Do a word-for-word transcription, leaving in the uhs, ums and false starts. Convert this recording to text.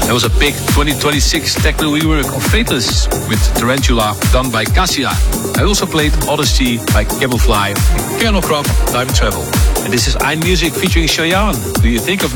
There was a big twenty twenty-six techno rework of Faithless with Tarantula done by Cassia. I also played Odyssey by Cablefly and Kernel Crop Time Travel. And this is iMusic featuring Cheyenne. Do you think of me?